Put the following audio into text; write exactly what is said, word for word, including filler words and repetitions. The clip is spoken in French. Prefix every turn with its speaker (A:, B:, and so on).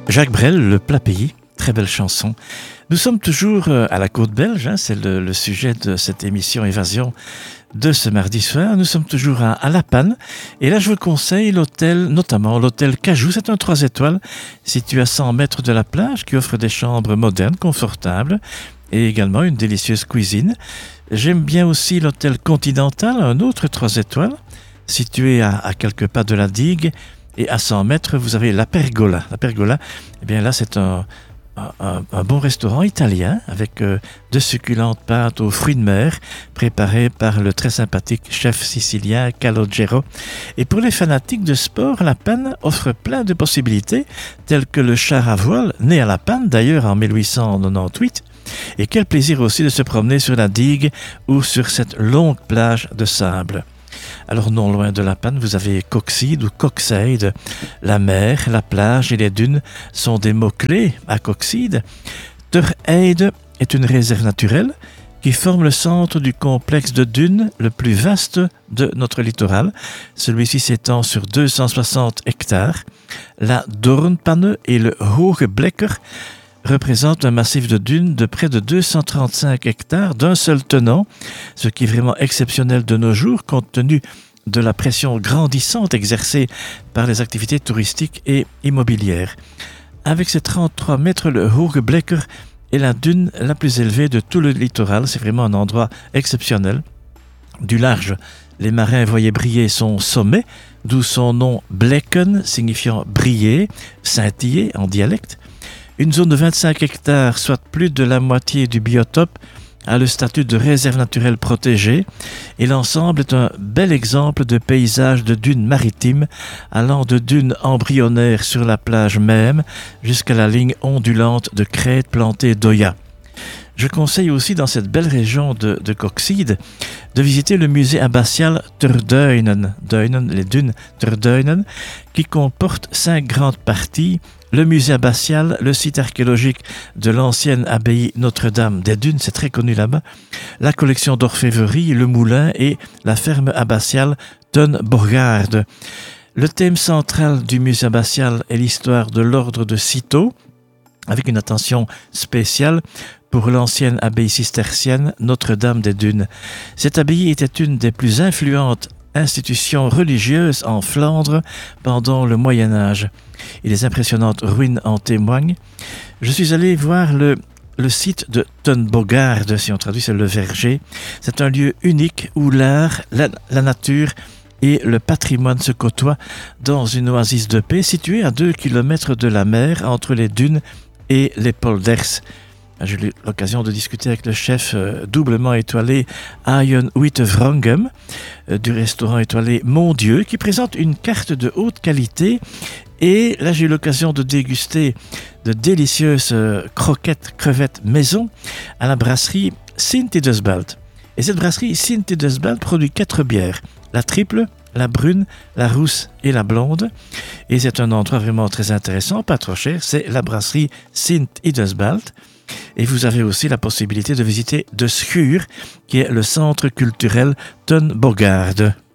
A: Jacques Brel, Le plat pays, très belle chanson. Nous sommes toujours à la côte belge, hein, c'est le, le sujet de cette émission Évasion de ce mardi soir. Nous sommes toujours à, à La Panne et là je vous conseille l'hôtel, notamment l'hôtel Cajou. C'est un trois étoiles situé à cent mètres de la plage qui offre des chambres modernes, confortables et également une délicieuse cuisine. J'aime bien aussi l'hôtel Continental, un autre trois étoiles situé à, à quelques pas de la digue. Et à cent mètres, vous avez la Pergola. La Pergola, eh bien là, c'est un, un, un bon restaurant italien avec euh, de succulentes pâtes aux fruits de mer préparées par le très sympathique chef sicilien Calogero. Et pour les fanatiques de sport, La Panne offre plein de possibilités, telles que le char à voile, né à La Panne d'ailleurs en mille huit cent quatre-vingt-dix-huit. Et quel plaisir aussi de se promener sur la digue ou sur cette longue plage de sable. Alors non loin de La Panne, vous avez Coxide ou Coxide. La mer, la plage et les dunes sont des mots-clés à Coxide. Terheide est une réserve naturelle qui forme le centre du complexe de dunes le plus vaste de notre littoral. Celui-ci s'étend sur deux cent soixante hectares. La Doornpanne et le Hoge Blekker représente un massif de dunes de près de deux cent trente-cinq hectares d'un seul tenant, ce qui est vraiment exceptionnel de nos jours compte tenu de la pression grandissante exercée par les activités touristiques et immobilières. Avec ses trente-trois mètres, le Hoge Blekker est la dune la plus élevée de tout le littoral. C'est vraiment un endroit exceptionnel. Du large, les marins voyaient briller son sommet, d'où son nom Blekken, signifiant briller, scintiller en dialecte. Une zone de vingt-cinq hectares, soit plus de la moitié du biotope, a le statut de réserve naturelle protégée et l'ensemble est un bel exemple de paysage de dunes maritimes allant de dunes embryonnaires sur la plage même jusqu'à la ligne ondulante de crêtes plantées d'Oya. Je conseille aussi dans cette belle région de, de Coxide de visiter le musée abbatial Terduinen, Duinen, les dunes Terduinen, qui comporte cinq grandes parties. Le musée abbatial, le site archéologique de l'ancienne abbaye Notre-Dame des Dunes, c'est très connu là-bas, la collection d'orfèvrerie, le moulin et la ferme abbatiale Ten Borgard. Le thème central du musée abbatial est l'histoire de l'ordre de Cîteaux, avec une attention spéciale pour l'ancienne abbaye cistercienne Notre-Dame des Dunes. Cette abbaye était une des plus influentes institutions religieuses en Flandre pendant le Moyen-Âge. Et les impressionnantes ruines en témoignent. Je suis allé voir le, le site de Ten Borgard, si on traduit, c'est le verger. C'est un lieu unique où l'art, la, la nature et le patrimoine se côtoient dans une oasis de paix située à deux kilomètres de la mer entre les dunes et les polders. J'ai eu l'occasion de discuter avec le chef euh, doublement étoilé Ian Witte-Vrangem euh, du restaurant étoilé Mon Dieu qui présente une carte de haute qualité et là j'ai eu l'occasion de déguster de délicieuses euh, croquettes crevettes maison à la brasserie Sint-Idesbald. Et cette brasserie Sint-Idesbald produit quatre bières, la triple, la brune, la rousse et la blonde. Et c'est un endroit vraiment très intéressant, pas trop cher, c'est la brasserie Sint-Idesbald. Et vous avez aussi la possibilité de visiter De Schuur, qui est le centre culturel Ten Borgard.